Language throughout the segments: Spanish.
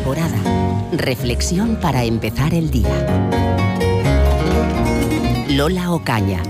Alborada. Reflexión para empezar el día. Lola Ocaña.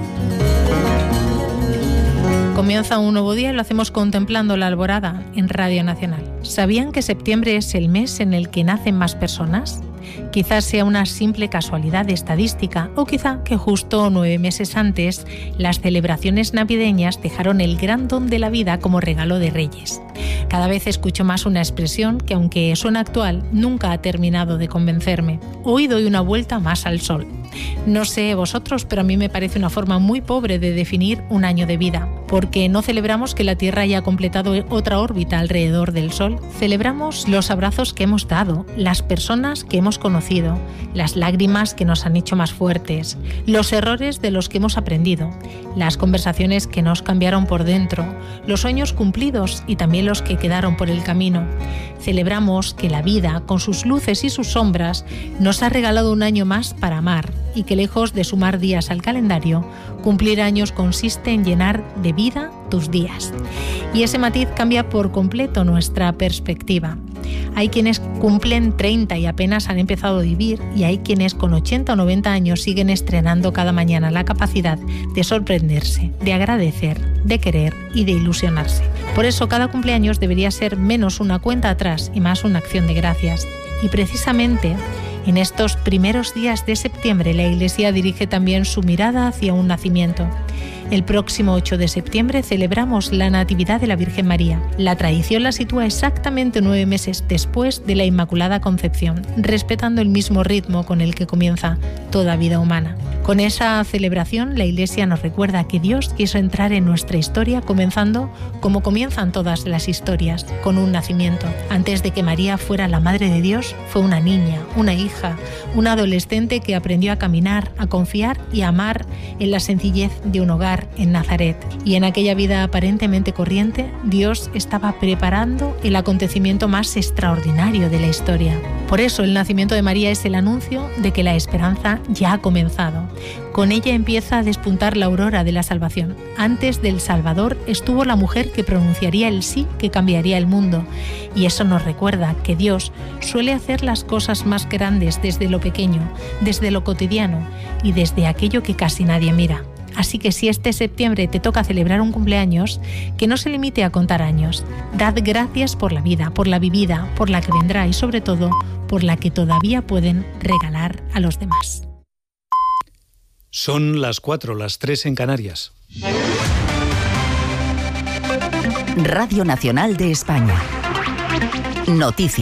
Comienza un nuevo día y lo hacemos contemplando la alborada en Radio Nacional. ¿Sabían que septiembre es el mes en el que nacen más personas? Quizás sea una simple casualidad estadística o quizá que justo 9 meses antes las celebraciones navideñas dejaron el gran don de la vida como regalo de Reyes. Cada vez escucho más una expresión que, aunque suena actual, nunca ha terminado de convencerme. Hoy doy una vuelta más al sol. No sé vosotros, pero a mí me parece una forma muy pobre de definir un año de vida, porque no celebramos que la Tierra haya completado otra órbita alrededor del Sol. Celebramos los abrazos que hemos dado, las personas que hemos conocido, las lágrimas que nos han hecho más fuertes, los errores de los que hemos aprendido, las conversaciones que nos cambiaron por dentro, los sueños cumplidos y también los que quedaron por el camino. Celebramos que la vida, con sus luces y sus sombras, nos ha regalado un año más para amar, y que lejos de sumar días al calendario, cumplir años consiste en llenar de vida tus días. Y ese matiz cambia por completo nuestra perspectiva. Hay quienes cumplen 30 y apenas han empezado a vivir, y hay quienes con 80 o 90 años siguen estrenando cada mañana la capacidad de sorprenderse, de agradecer, de querer y de ilusionarse. Por eso cada cumpleaños debería ser menos una cuenta atrás y más una acción de gracias. Y precisamente en estos primeros días de septiembre la Iglesia dirige también su mirada hacia un nacimiento. El próximo 8 de septiembre celebramos la Natividad de la Virgen María. La tradición la sitúa exactamente 9 meses después de la Inmaculada Concepción, respetando el mismo ritmo con el que comienza toda vida humana. Con esa celebración, la Iglesia nos recuerda que Dios quiso entrar en nuestra historia comenzando como comienzan todas las historias, con un nacimiento. Antes de que María fuera la Madre de Dios, fue una niña, una hija, una adolescente que aprendió a caminar, a confiar y a amar en la sencillez de un hogar en Nazaret. Y en aquella vida aparentemente corriente, Dios estaba preparando el acontecimiento más extraordinario de la historia. Por eso el nacimiento de María es el anuncio de que la esperanza ya ha comenzado. Con ella empieza a despuntar la aurora de la salvación. Antes del Salvador estuvo la mujer que pronunciaría el sí que cambiaría el mundo. Y eso nos recuerda que Dios suele hacer las cosas más grandes desde lo pequeño, desde lo cotidiano y desde aquello que casi nadie mira. Así que si este septiembre te toca celebrar un cumpleaños, que no se limite a contar años. Dad gracias por la vida, por la vivida, por la que vendrá y sobre todo por la que todavía pueden regalar a los demás. Son las 4, las 3 en Canarias. Radio Nacional de España. Noticias.